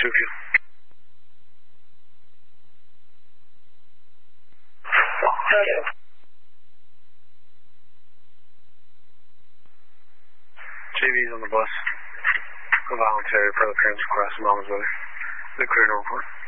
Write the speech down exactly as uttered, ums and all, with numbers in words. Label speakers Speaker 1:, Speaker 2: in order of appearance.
Speaker 1: two of you. J V's on the bus. A voluntary for the parents across the Mama's weather. The clear no report.